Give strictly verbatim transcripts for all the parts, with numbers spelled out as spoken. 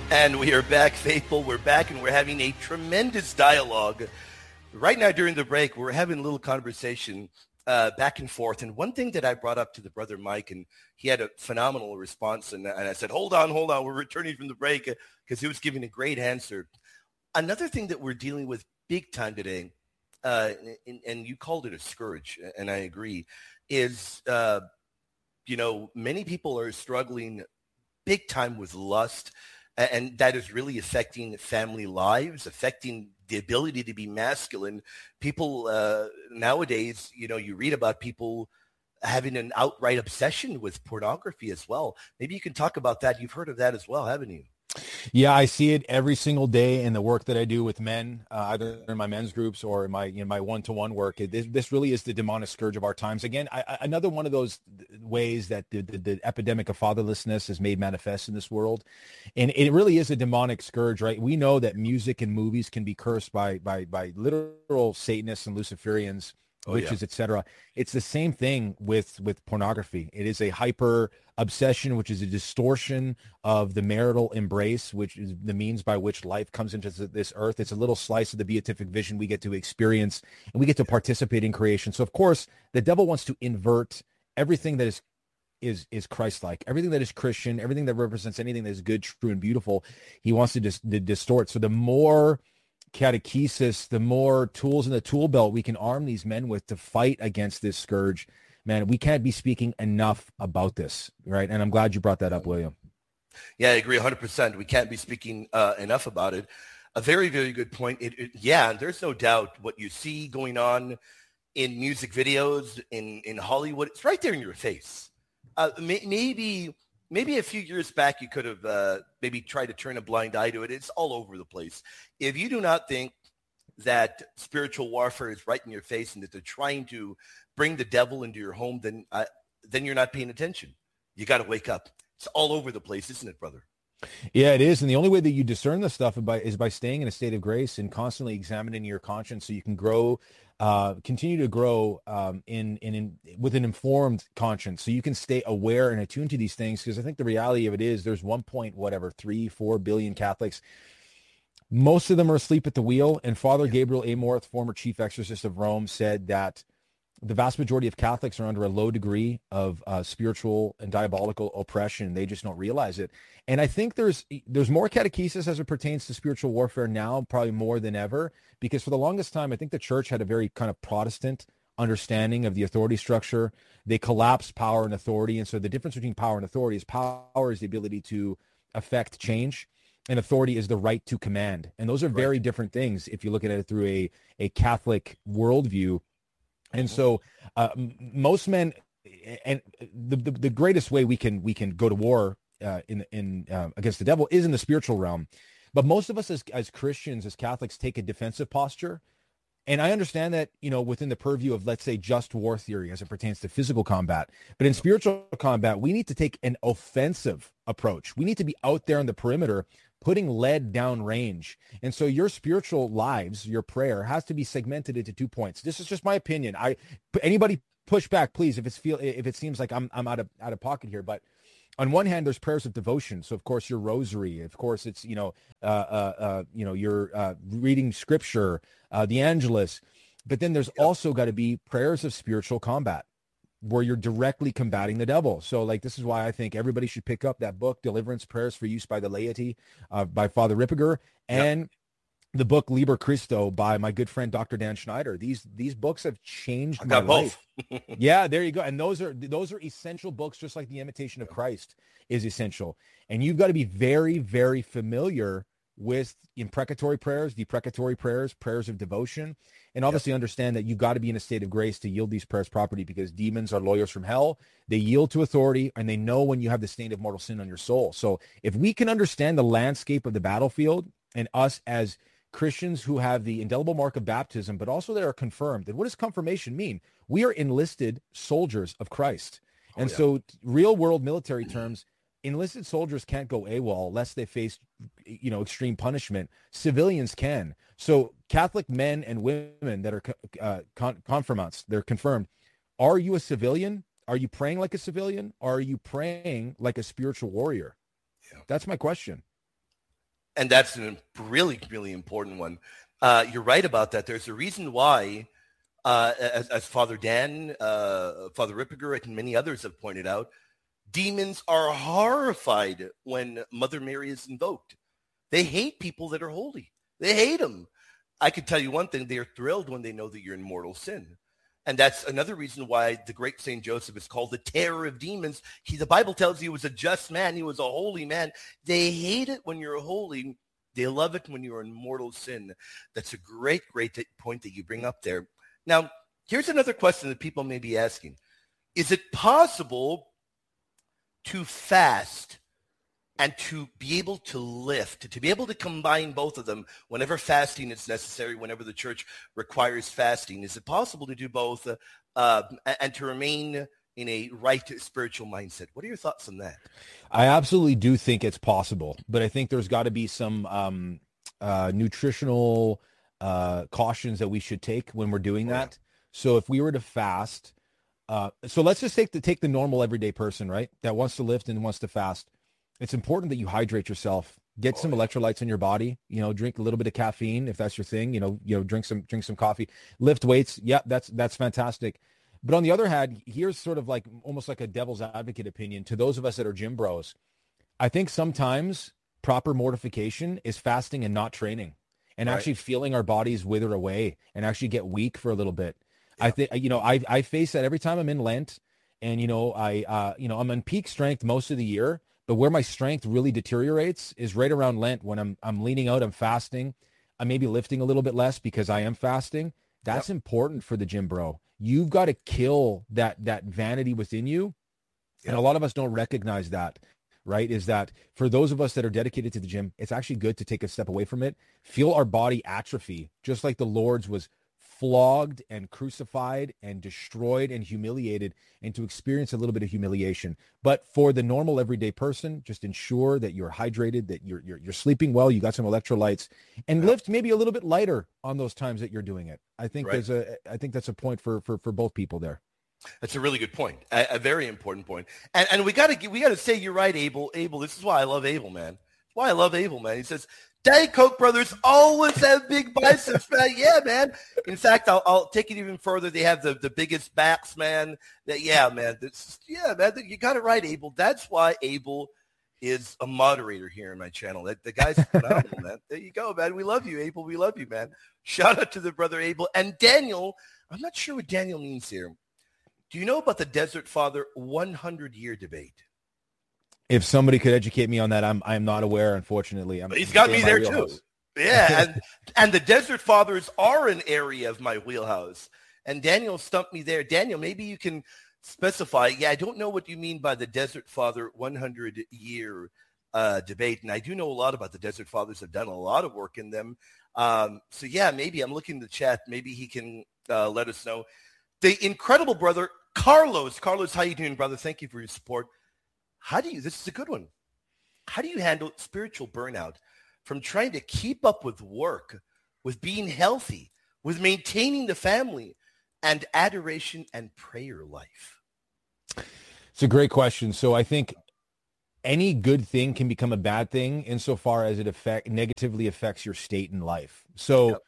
And we are back, faithful. We're back, and we're having a tremendous dialogue. Right now during the break, we're having a little conversation uh, back and forth. And one thing that I brought up to the brother Mike, and he had a phenomenal response. And, and I said, hold on, hold on. We're returning from the break because he was giving a great answer. Another thing that we're dealing with big time today, uh, and, and you called it a scourge, and I agree, is, uh, you know, many people are struggling big time with lust. And that is really affecting family lives, affecting the ability to be masculine. People uh, nowadays, you know, you read about people having an outright obsession with pornography as well. Maybe you can talk about that. You've heard of that as well, haven't you? Yeah, I see it every single day in the work that I do with men, uh, either in my men's groups or in my you know, my one-to-one work. It, this, this really is the demonic scourge of our times. Again, I, I, another one of those ways that the, the, the epidemic of fatherlessness is made manifest in this world. And it really is a demonic scourge, right? We know that music and movies can be cursed by by by literal Satanists and Luciferians, Oh, witches, yeah. et cetera. It's the same thing with with pornography. It is a hyper obsession, which is a distortion of the marital embrace, which is the means by which life comes into this earth. It's a little slice of the beatific vision we get to experience, and we get to participate in creation. So, of course, the devil wants to invert everything that is is is Christ-like, everything that is Christian, everything that represents anything that is good, true, and beautiful. He wants to, dis- to distort. So the more catechesis, the more tools in the tool belt we can arm these men with to fight against this scourge, man, we can't be speaking enough about this, right? And I'm glad you brought that up, William. Yeah, I agree one hundred percent. We can't be speaking uh, enough about it. A very, very good point. It, it, yeah, there's no doubt what you see going on in music videos, in, in Hollywood, it's right there in your face. Uh, may, maybe maybe a few years back you could have uh, maybe tried to turn a blind eye to it. It's all over the place. If you do not think that spiritual warfare is right in your face and that they're trying to bring the devil into your home, then uh, then you're not paying attention. You got to wake up. It's all over the place, isn't it, brother? Yeah, it is. And the only way that you discern this stuff is by, is by staying in a state of grace and constantly examining your conscience so you can grow, uh, continue to grow um, in, in, in with an informed conscience so you can stay aware and attuned to these things. Because I think the reality of it is there's one point, whatever, three, four billion Catholics. Most of them are asleep at the wheel. And Father Gabriel Amorth, former chief exorcist of Rome, said that the vast majority of Catholics are under a low degree of uh, spiritual and diabolical oppression. They just don't realize it. And I think there's there's more catechesis as it pertains to spiritual warfare now, probably more than ever, because for the longest time, I think the church had a very kind of Protestant understanding of the authority structure. They collapsed power and authority. And so the difference between power and authority is power is the ability to affect change, and authority is the right to command. And those are very right. different things if you look at it through a, a Catholic worldview. And so uh, most men, and the, the the greatest way we can we can go to war uh, in in uh, against the devil is in the spiritual realm. But most of us as as Christians, as Catholics, take a defensive posture. And I understand that, you know, within the purview of, let's say, just war theory as it pertains to physical combat. But in spiritual combat, we need to take an offensive approach. We need to be out there on the perimeter, putting lead down range. And so your spiritual lives, your prayer has to be segmented into two points. This is just my opinion. I anybody push back, please, if it's feel if it seems like I'm I'm out of out of pocket here. But on one hand, there's prayers of devotion. So of course your rosary, of course it's, you know, uh, uh, uh you know, you're uh, reading scripture, uh, the Angelus. But then there's yeah. also got to be prayers of spiritual combat, where you're directly combating the devil. So like, this is why I think everybody should pick up that book, Deliverance Prayers for Use by the Laity, uh, by Father Ripperger, and yep. the book Liber Christo by my good friend, Doctor Dan Schneider. These, these books have changed I my got life. both. Yeah, there you go. And those are, those are essential books, just like the Imitation of Christ is essential. And you've got to be very, very familiar with imprecatory prayers, deprecatory prayers, prayers of devotion, and obviously yep. understand that you've got to be in a state of grace to yield these prayers properly, because demons are lawyers from hell. They yield to authority, and they know when you have the stain of mortal sin on your soul. So if we can understand the landscape of the battlefield, and us as Christians who have the indelible mark of baptism, but also that are confirmed, then what does confirmation mean? We are enlisted soldiers of Christ. Oh, and yeah. so real world military terms, enlisted soldiers can't go AWOL lest they face, you know, extreme punishment. Civilians can. So Catholic men and women that are uh, con- confirmants, they're confirmed. Are you a civilian? Are you praying like a civilian? Or are you praying like a spiritual warrior? Yeah. That's my question. And that's a really, really important one. Uh, you're right about that. There's a reason why, uh, as, as Father Dan, uh, Father Ripperger, and many others have pointed out, demons are horrified when Mother Mary is invoked. They hate people that are holy. They hate them. I can tell you one thing. They are thrilled when they know that you're in mortal sin. And that's another reason why the great Saint Joseph is called the terror of demons. He, the Bible tells you he was a just man. He was a holy man. They hate it when you're holy. They love it when you're in mortal sin. That's a great, great point that you bring up there. Now, here's another question that people may be asking. Is it possible to fast and to be able to lift, to be able to combine both of them whenever fasting is necessary, whenever the church requires fasting? Is it possible to do both uh, uh, and to remain in a right spiritual mindset? What are your thoughts on that? I absolutely do think it's possible, but I think there's got to be some um, uh, nutritional uh, cautions that we should take when we're doing that. Yeah. So if we were to fast, uh, so let's just take the, take the normal everyday person, right? That wants to lift and wants to fast. It's important that you hydrate yourself, get oh, some yeah. electrolytes in your body, you know, drink a little bit of caffeine if that's your thing, you know, you know, drink some, drink some coffee, lift weights. Yeah, that's, that's fantastic. But on the other hand, here's sort of like almost like a devil's advocate opinion to those of us that are gym bros. I think sometimes proper mortification is fasting and not training and right. actually feeling our bodies wither away and actually get weak for a little bit. Yeah. I think, you know, I, I face that every time I'm in Lent and, you know, I, uh, you know, I'm in peak strength most of the year. But where my strength really deteriorates is right around Lent when I'm I'm leaning out, I'm fasting. I may be lifting a little bit less because I am fasting. That's yep. important for the gym bro. You've got to kill that that vanity within you. Yep. And a lot of us don't recognize that, right? Is that for those of us that are dedicated to the gym, it's actually good to take a step away from it. Feel our body atrophy, just like the Lord's was flogged and crucified and destroyed and humiliated, and to experience a little bit of humiliation. But for the normal everyday person, just ensure that you're hydrated, that you're you're, you're sleeping well, you got some electrolytes, and yeah. lift maybe a little bit lighter on those times that you're doing it. I think right. there's a I think that's a point for for for both people there. That's a really good point, a, a very important point. And and we got to we got to say you're right, Abel. Abel, this is why I love Abel, man. That's why I love Abel, man. He says, Diet Coke brothers always have big biceps, man. Yeah, man. In fact, I'll, I'll take it even further. They have the, the biggest backs, man. That, yeah, man. That's, yeah, man. You got it right, Abel. That's why Abel is a moderator here in my channel. That the guy's phenomenal, man. There you go, man. We love you, Abel. We love you, man. Shout out to the brother Abel. And Daniel, I'm not sure what Daniel means here. Do you know about the Desert Father one hundred year debate? If somebody could educate me on that, I'm I'm not aware, unfortunately. I'm, He's got me there too. Yeah, and and the Desert Fathers are an area of my wheelhouse. And Daniel stumped me there. Daniel, maybe you can specify. Yeah, I don't know what you mean by the Desert Father one hundred year uh, debate. And I do know a lot about the Desert Fathers. I've done a lot of work in them. Um, so, yeah, maybe I'm looking in the chat. Maybe he can uh, let us know. The incredible brother, Carlos. Carlos, how you doing, brother? Thank you for your support. How do you, this is a good one. How do you handle spiritual burnout from trying to keep up with work, with being healthy, with maintaining the family, and adoration and prayer life? It's a great question. So I think any good thing can become a bad thing insofar as it affect negatively affects your state in life. So yep.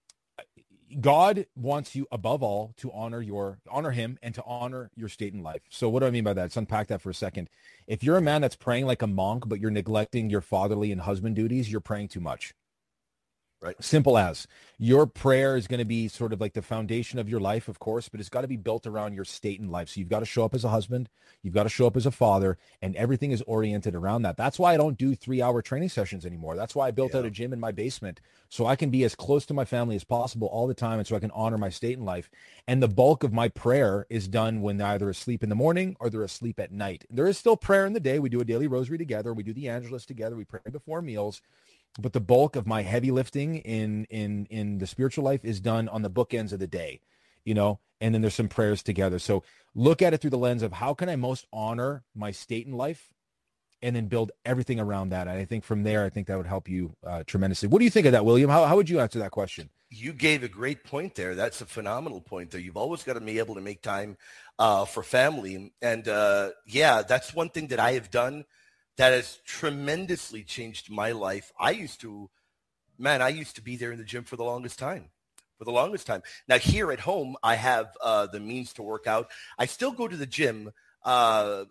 God wants you above all to honor your honor him and to honor your state in life. So what do I mean by that? Let's unpack that for a second. If you're a man that's praying like a monk, but you're neglecting your fatherly and husband duties, you're praying too much. Right. Simple as. Your prayer is going to be sort of like the foundation of your life, of course, but it's got to be built around your state in life. So you've got to show up as a husband, you've got to show up as a father, and everything is oriented around that. That's why I don't do three-hour training sessions anymore. That's why I built yeah. out a gym in my basement, so I can be as close to my family as possible all the time, and so I can honor my state in life. And the bulk of my prayer is done when they're either asleep in the morning or they're asleep at night. There is still prayer in the day. We do a daily rosary together. We do the Angelus together. We pray before meals. But the bulk of my heavy lifting in in in the spiritual life is done on the bookends of the day, you know, and then there's some prayers together. So look at it through the lens of how can I most honor my state in life, and then build everything around that. And I think from there, I think that would help you uh, tremendously. What do you think of that, William? How how would you answer that question? You gave a great point there. That's a phenomenal point there. You've always got to be able to make time uh, for family. And uh, yeah, that's one thing that I have done that has tremendously changed my life. I used to, man, I used to be there in the gym for the longest time. For the longest time. Now, here at home, I have uh, the means to work out. I still go to the gym uh,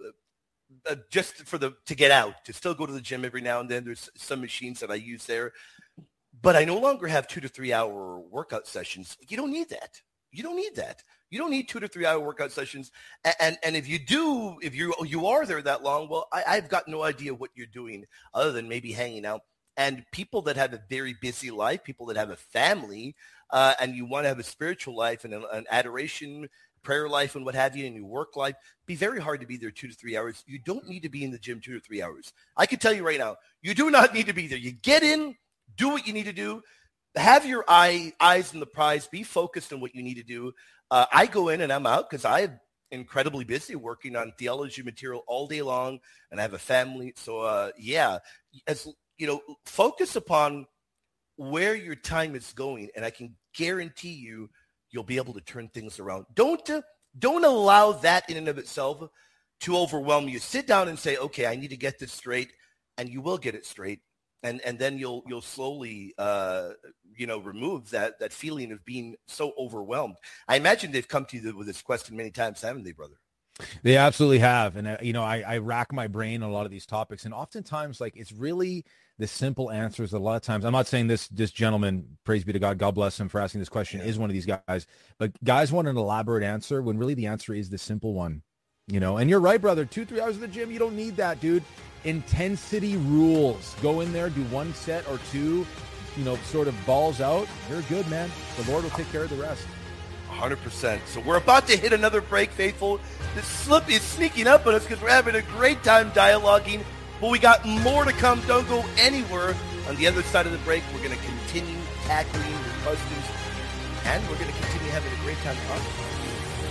just for the to get out, to still go to the gym every now and then. There's some machines that I use there. But I no longer have two to three hour workout sessions. You don't need that. You don't need that. You don't need two to three hour workout sessions. And and, and if you do, if you you are there that long, well, I, I've got no idea what you're doing other than maybe hanging out. And people that have a very busy life, people that have a family, uh, and you want to have a spiritual life and an, an adoration, prayer life and what have you, and your work life, be very hard to be there two to three hours. You don't need to be in the gym two to three hours. I can tell you right now, you do not need to be there. You get in, do what you need to do, have your eye, eyes on the prize, be focused on what you need to do. Uh, I go in and I'm out because I'm incredibly busy working on theology material all day long, and I have a family. So, uh, yeah, as you know, focus upon where your time is going, and I can guarantee you, you'll be able to turn things around. Don't uh, don't allow that in and of itself to overwhelm you. Sit down and say, okay, I need to get this straight, and you will get it straight, and and then you'll you'll slowly uh, you know remove that that feeling of being so overwhelmed. I imagine they've come to you with this question many times, haven't they, brother? They absolutely have. And, uh, you know, I, I rack my brain on a lot of these topics. And oftentimes, like, it's really the simple answers. A lot of times, I'm not saying this this gentleman, praise be to God, God bless him for asking this question, yeah. is one of these guys. But guys want an elaborate answer when really the answer is the simple one. You know, and you're right, brother. Two, three hours at the gym, you don't need that, dude. Intensity rules. Go in there, do one set or two, you know, sort of balls out. You're good, man. The Lord will take care of the rest. one hundred percent. So we're about to hit another break, faithful. The slip is sneaking up on us because we're having a great time dialoguing, but we got more to come. Don't go anywhere. On the other side of the break, we're going to continue tackling your questions, and we're going to continue having a great time talking.